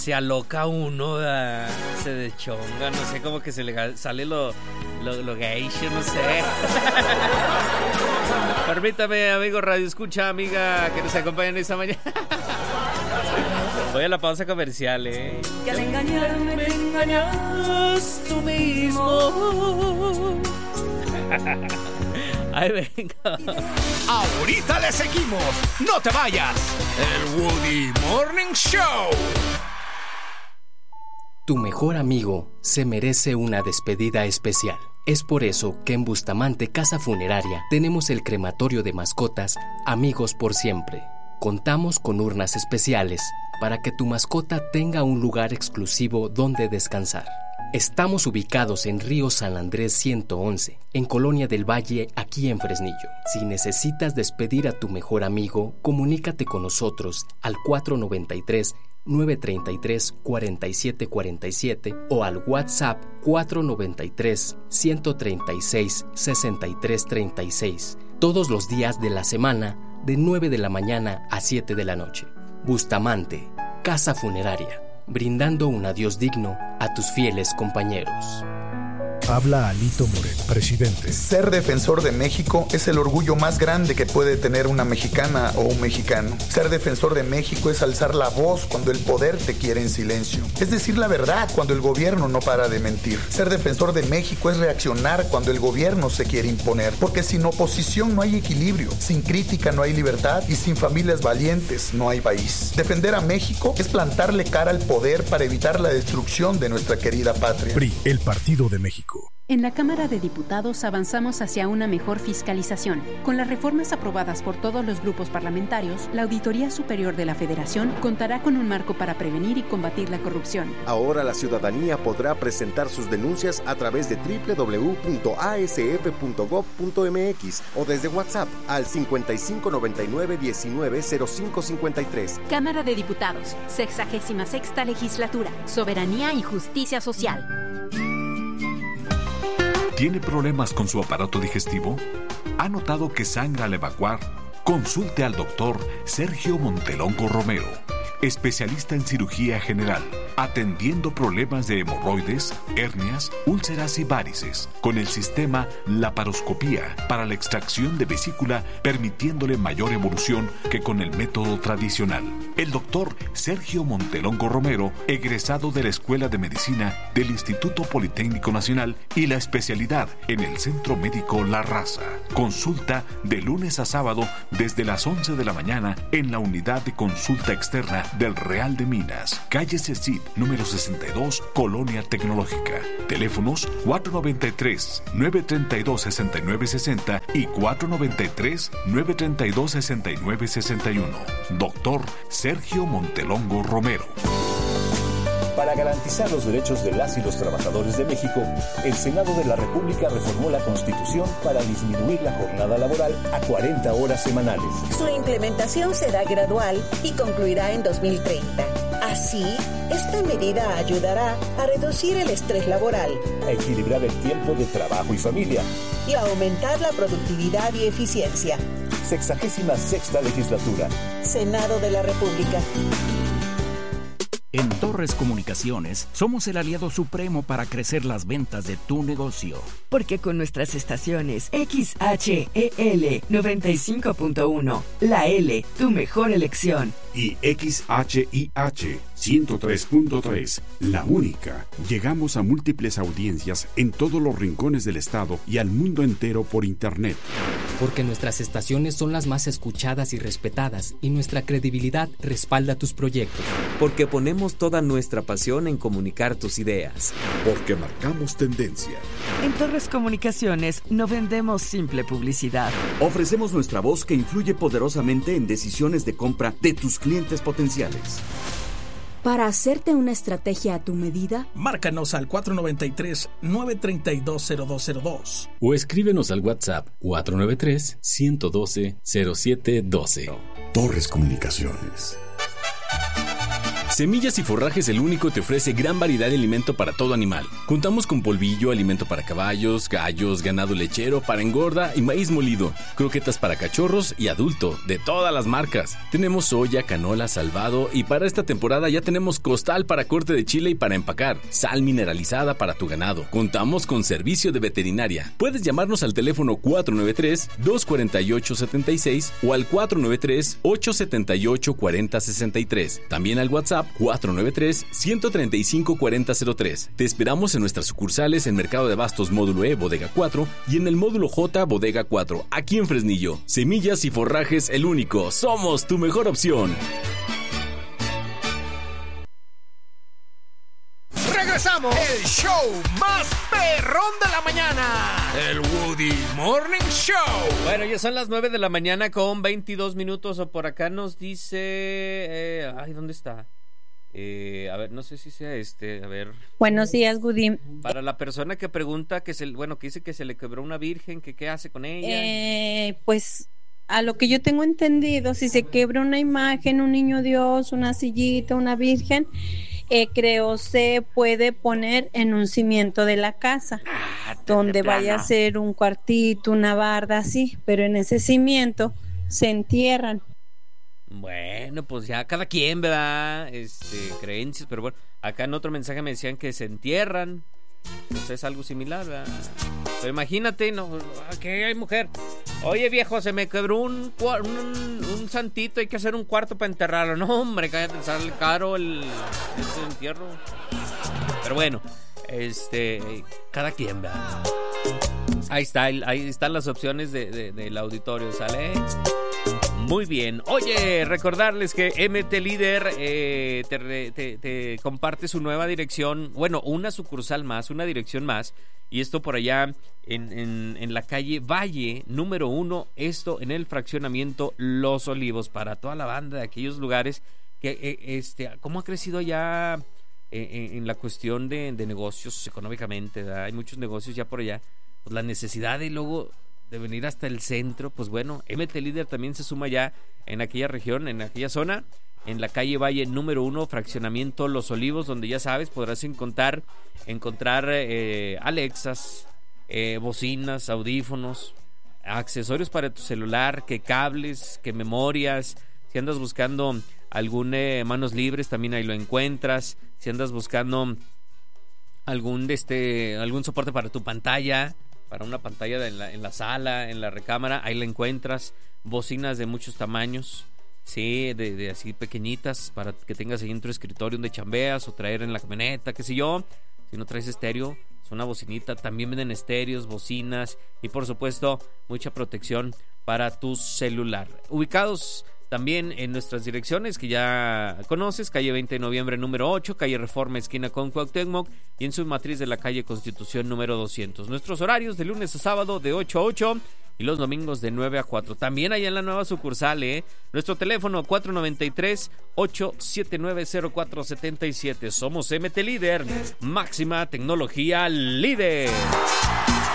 Se aloca uno, se deschonga, no sé, como que se le sale lo geisha, no sé. Permítame, amigo Radio Escucha, amiga, que nos acompañen esta mañana. Voy a la pausa comercial, Que al engañarme te engañas tú mismo. Ahí venga. Ahorita le seguimos. No te vayas. El Woody Morning Show. Tu mejor amigo se merece una despedida especial. Es por eso que en Bustamante Casa Funeraria tenemos el crematorio de mascotas Amigos por Siempre. Contamos con urnas especiales para que tu mascota tenga un lugar exclusivo donde descansar. Estamos ubicados en Río San Andrés 111, en Colonia del Valle, aquí en Fresnillo. Si necesitas despedir a tu mejor amigo, comunícate con nosotros al 493-933-4747 o al WhatsApp 493-136-6336, todos los días de la semana, de 9 de la mañana a 7 de la noche. Bustamante, Casa Funeraria, brindando un adiós digno a tus fieles compañeros. Habla Alito Moreno, presidente. Ser defensor de México es el orgullo más grande que puede tener una mexicana o un mexicano. Ser defensor de México es alzar la voz cuando el poder te quiere en silencio. Es decir la verdad cuando el gobierno no para de mentir. Ser defensor de México es reaccionar cuando el gobierno se quiere imponer. Porque sin oposición no hay equilibrio, sin crítica no hay libertad y sin familias valientes no hay país. Defender a México es plantarle cara al poder para evitar la destrucción de nuestra querida patria. PRI, el Partido de México. En la Cámara de Diputados avanzamos hacia una mejor fiscalización. Con las reformas aprobadas por todos los grupos parlamentarios, la Auditoría Superior de la Federación contará con un marco para prevenir y combatir la corrupción. Ahora la ciudadanía podrá presentar sus denuncias a través de www.asf.gov.mx o desde WhatsApp al 5599-190553. Cámara de Diputados, 66ª Legislatura, Soberanía y Justicia Social. ¿Tiene problemas con su aparato digestivo? ¿Ha notado que sangra al evacuar? Consulte al doctor Sergio Montelongo Romero, especialista en cirugía general, atendiendo problemas de hemorroides, hernias, úlceras y varices, con el sistema laparoscopía para la extracción de vesícula, permitiéndole mayor evolución que con el método tradicional. El doctor Sergio Montelongo Romero, egresado de la Escuela de Medicina del Instituto Politécnico Nacional y la especialidad en el Centro Médico La Raza. Consulta de lunes a sábado desde las 11 de la mañana en la unidad de consulta externa del Real de Minas, calle Cecid, número 62, Colonia Tecnológica. Teléfonos 493-932-6960 y 493-932-6961. Doctor Sergio Montelongo Romero. Para garantizar los derechos de las y los trabajadores de México, el Senado de la República reformó la Constitución para disminuir la jornada laboral a 40 horas semanales. Su implementación será gradual y concluirá en 2030. Así, esta medida ayudará a reducir el estrés laboral, a equilibrar el tiempo de trabajo y familia y a aumentar la productividad y eficiencia. 66ª Legislatura. Senado de la República. En Torres Comunicaciones somos el aliado supremo para crecer las ventas de tu negocio. Porque con nuestras estaciones XHEL 95.1, la L, tu mejor elección. Y XHIH 103.3, la única. Llegamos a múltiples audiencias en todos los rincones del estado y al mundo entero por internet. Porque nuestras estaciones son las más escuchadas y respetadas y nuestra credibilidad respalda tus proyectos. Porque ponemos toda nuestra pasión en comunicar tus ideas. Porque marcamos tendencia. En Torres Comunicaciones no vendemos simple publicidad. Ofrecemos nuestra voz que influye poderosamente en decisiones de compra de tus clientes potenciales. Para hacerte una estrategia a tu medida, márcanos al 493-932-0202 o escríbenos al WhatsApp 493-112-0712. Torres Comunicaciones. Semillas y Forrajes El Único te ofrece gran variedad de alimento para todo animal. Contamos con polvillo, alimento para caballos, gallos, ganado lechero, para engorda y maíz molido, croquetas para cachorros y adulto, de todas las marcas. Tenemos soya, canola, salvado y para esta temporada ya tenemos costal para corte de chile y para empacar, sal mineralizada para tu ganado. Contamos con servicio de veterinaria. Puedes llamarnos al teléfono 493-248-76 o al 493-878-4063. También al WhatsApp 493-135-4003. Te esperamos en nuestras sucursales en Mercado de Abastos Módulo E, Bodega 4 y en el Módulo J, Bodega 4, aquí en Fresnillo. Semillas y Forrajes El Único. Somos tu mejor opción. Regresamos. El show más perrón de la mañana. El Woody Morning Show. Bueno, ya son las 9 de la mañana con 22 minutos. O por acá nos dice... ¿dónde está? A ver, no sé si sea a ver. Buenos días, Woody. Para la persona que pregunta que dice que se le quebró una virgen, que qué hace con ella. Pues a lo que yo tengo entendido, si se quebra una imagen, un niño Dios, una sillita, una virgen, creo se puede poner en un cimiento de la casa, donde vaya a ser un cuartito, una barda, así, pero en ese cimiento se entierran. Bueno, pues ya cada quien, ¿verdad? Creencias, pero bueno, acá en otro mensaje me decían que se entierran. Pues es algo similar, ¿verdad? Pero imagínate, no, ¿qué hay, mujer? Oye, viejo, se me quebró un santito, hay que hacer un cuarto para enterrarlo. No, hombre, cállate, sale caro ese entierro. Pero bueno, cada quien, ¿verdad? Ahí están las opciones del auditorio, ¿sale? Muy bien. Oye, recordarles que MT Líder te comparte su nueva dirección. Bueno, una sucursal más, una dirección más. Y esto por allá en la calle Valle, número 1. Esto en el fraccionamiento Los Olivos. Para toda la banda de aquellos lugares que, ¿cómo ha crecido ya en la cuestión de negocios económicamente? ¿Verdad? Hay muchos negocios ya por allá. Pues la necesidad de luego de venir hasta el centro, pues bueno, MT Líder también se suma ya en aquella región, en aquella zona, en la calle Valle número 1, fraccionamiento Los Olivos, donde ya sabes, podrás encontrar Alexas, bocinas, audífonos, accesorios para tu celular, que cables, que memorias. Si andas buscando algún manos libres, también ahí lo encuentras. Si andas buscando algún soporte para tu pantalla, para una pantalla en la sala, en la recámara, ahí la encuentras. Bocinas de muchos tamaños, sí, de así pequeñitas, para que tengas ahí en tu escritorio donde chambeas o traer en la camioneta, qué sé yo. Si no traes estéreo, es una bocinita. También venden estéreos, bocinas y por supuesto mucha protección para tu celular. Ubicados también en nuestras direcciones que ya conoces, calle 20 de noviembre número 8, calle Reforma esquina con Cuauhtémoc y en su matriz de la calle Constitución número 200. Nuestros horarios de lunes a sábado de 8 a 8 y los domingos de 9 a 4. También allá en la nueva sucursal, nuestro teléfono 493-879-0477. Somos MT Líder, máxima tecnología líder.